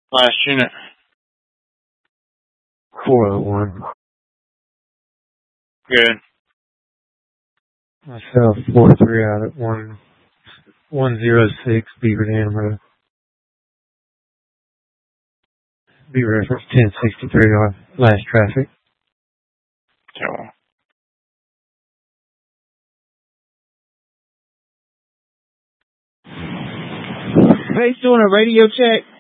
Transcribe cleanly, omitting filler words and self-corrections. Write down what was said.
Last unit. 401. Good. Myself, 43 out at 106 Beaver Dam Road. Be reference 1063 last traffic. Okay. Base doing a radio check.